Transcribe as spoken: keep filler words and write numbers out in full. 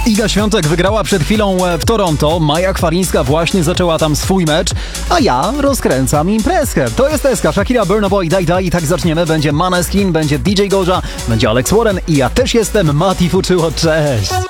Iga Świątek wygrała przed chwilą w Toronto, Maja Kwarińska właśnie zaczęła tam swój mecz, a ja rozkręcam imprezkę. To jest Eska, Shakira, Burna Boy, Daj Daj i tak zaczniemy. Będzie Maneskin, będzie D J Goja, będzie Alex Warren i ja też jestem Mati Fuczyło. Cześć!